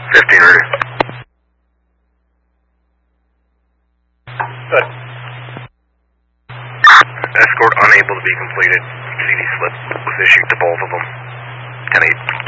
15 ready. Good. Escort unable to be completed. CD slip was issued to both of them. 10-8.